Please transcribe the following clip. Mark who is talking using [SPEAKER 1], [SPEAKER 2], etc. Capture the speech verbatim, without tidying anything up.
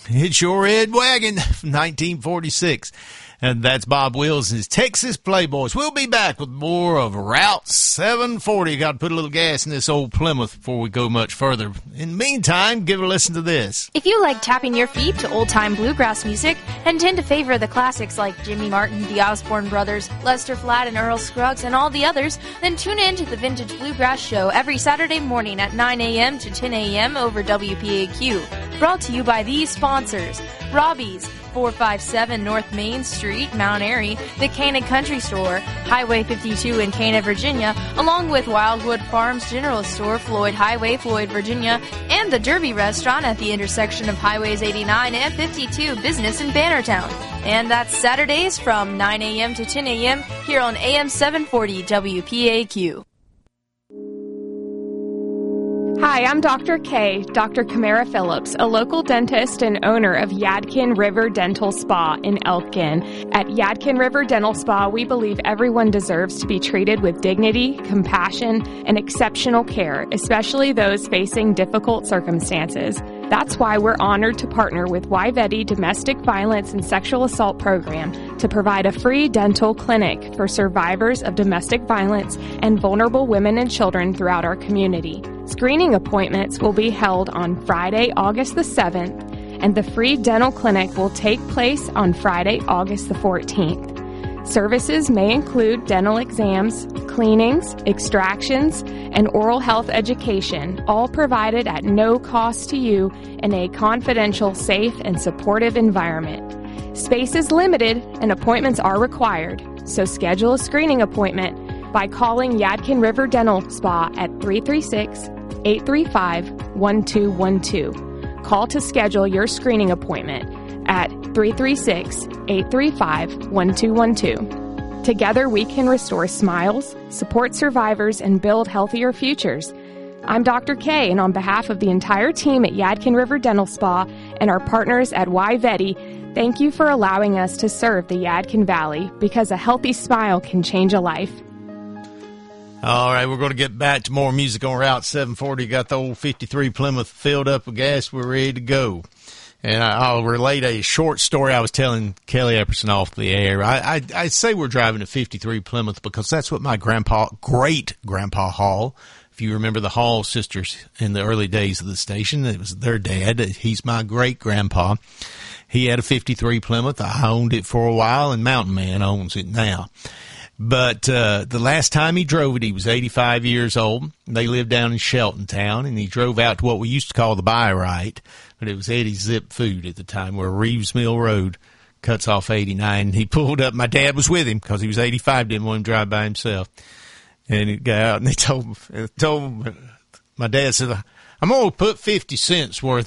[SPEAKER 1] It's your Red Wagon from nineteen forty-six. And that's Bob Wills and his Texas Playboys. We'll be back with more of Route seven forty. Got to put a little gas in this old Plymouth before we go much further. In the meantime, give a listen to this.
[SPEAKER 2] If you like tapping your feet to old-time bluegrass music and tend to favor the classics like Jimmy Martin, the Osborne Brothers, Lester Flatt, and Earl Scruggs, and all the others, then tune in to the Vintage Bluegrass Show every Saturday morning at nine a.m. to ten a.m. over W P A Q. Brought to you by these sponsors: Robbie's, four fifty-seven North Main Street, Mount Airy, the Cana Country Store, Highway fifty-two in Cana, Virginia, along with Wildwood Farms General Store, Floyd Highway, Floyd, Virginia, and the Derby Restaurant at the intersection of Highways eighty-nine and fifty-two Business in Bannertown. And that's Saturdays from nine a.m. to ten a.m. here on A M seven forty W P A Q.
[SPEAKER 3] Hi, I'm Doctor K, Doctor Camara Phillips, a local dentist and owner of Yadkin River Dental Spa in Elkin. At Yadkin River Dental Spa, we believe everyone deserves to be treated with dignity, compassion, and exceptional care, especially those facing difficult circumstances. That's why we're honored to partner with Wyvetti Domestic Violence and Sexual Assault Program to provide a free dental clinic for survivors of domestic violence and vulnerable women and children throughout our community. Screening appointments will be held on Friday, August the seventh, and the free dental clinic will take place on Friday, August the fourteenth. Services may include dental exams, cleanings, extractions, and oral health education, all provided at no cost to you in a confidential, safe, and supportive environment. Space is limited and appointments are required, so schedule a screening appointment by calling Yadkin River Dental Spa at three three six, eight three five, one two one two. Call to schedule your screening appointment at three three six, eight three five, one two one two. Together we can restore smiles, support survivors, and build healthier futures. I'm Doctor K, and on behalf of the entire team at Yadkin River Dental Spa and our partners at Wyvetti, thank you for allowing us to serve the Yadkin Valley, because a healthy smile can change a life.
[SPEAKER 1] All right, we're going to get back to more music on Route seven forty. Got the old fifty-three Plymouth filled up with gas. We're ready to go. And I'll relate a short story I was telling Kelly Epperson off the air. I, I, I say we're driving a fifty-three Plymouth because that's what my grandpa, great-grandpa Hall, if you remember the Hall sisters in the early days of the station, it was their dad. He's my great-grandpa. He had a fifty-three Plymouth. I owned it for a while, and Mountain Man owns it now. But uh the last time he drove it, he was eighty-five years old. They lived down in Shelton Town, and he drove out to what we used to call the Buy-Right, but it was Eddie's Zip Food at the time, where Reeves Mill Road cuts off eighty-nine. He pulled up. My dad was with him because he was eighty-five, didn't want him to drive by himself. And he got out, and they told him, told him, my dad said, I'm going to put fifty cents worth